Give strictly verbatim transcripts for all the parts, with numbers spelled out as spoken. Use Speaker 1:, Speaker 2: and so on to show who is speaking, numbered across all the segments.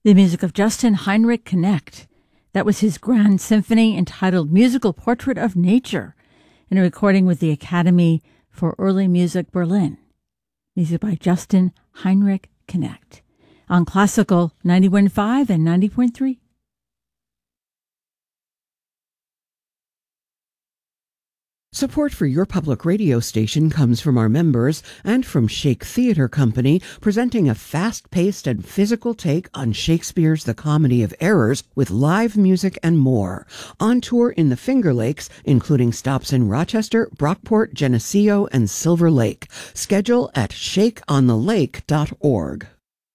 Speaker 1: The music of Justin Heinrich Knecht. That was his grand symphony entitled Musical Portrait of Nature, in a recording with the Academy for Early Music Berlin. Music by Justin Heinrich Knecht. On Classical ninety-one point five and ninety point three.
Speaker 2: Support for your public radio station comes from our members and from Shake Theatre Company, presenting a fast-paced and physical take on Shakespeare's The Comedy of Errors with live music and more. On tour in the Finger Lakes, including stops in Rochester, Brockport, Geneseo, and Silver Lake. Schedule at shake on the lake dot org.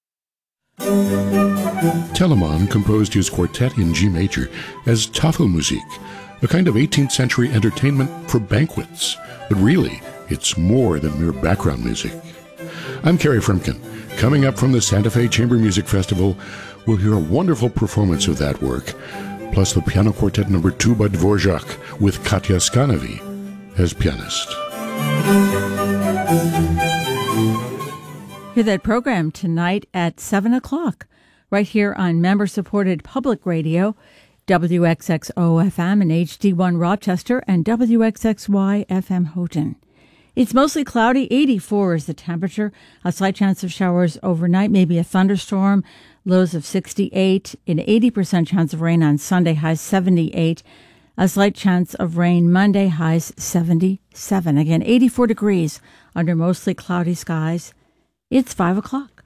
Speaker 3: Telemann composed his quartet in G major as Tafelmusik, a kind of eighteenth century entertainment for banquets. But really, it's more than mere background music. I'm Kerry Frumkin. Coming up from the Santa Fe Chamber Music Festival, we'll hear a wonderful performance of that work, plus the Piano Quartet number two by Dvorak with Katya Skanavi as pianist.
Speaker 1: Hear that program tonight at seven o'clock, right here on member-supported public radio, W X X O F M and H D one Rochester and W X X Y F M Houghton. It's mostly cloudy, eighty-four is the temperature, a slight chance of showers overnight, maybe a thunderstorm, lows of sixty-eight, an eighty percent chance of rain on Sunday, highs seventy-eight, a slight chance of rain Monday, highs seventy-seven. Again, eighty-four degrees under mostly cloudy skies. It's five o'clock.